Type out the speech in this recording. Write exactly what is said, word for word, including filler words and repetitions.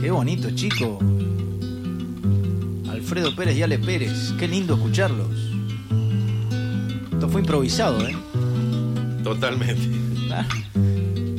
Qué bonito, chico. Alfredo Pérez y Ale Pérez. Qué lindo escucharlos. Esto fue improvisado, ¿eh? Totalmente. Ah.